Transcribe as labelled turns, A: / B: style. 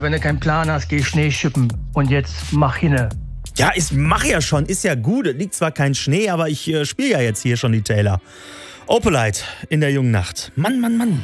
A: Wenn du keinen Plan hast, geh Schnee schippen. Und jetzt mach hinne.
B: Ja, ich mache ja schon, ist ja gut. Es liegt zwar kein Schnee, aber ich spiele ja jetzt hier schon die Taylor. Opalite in der jungen Nacht. Mann, Mann, Mann.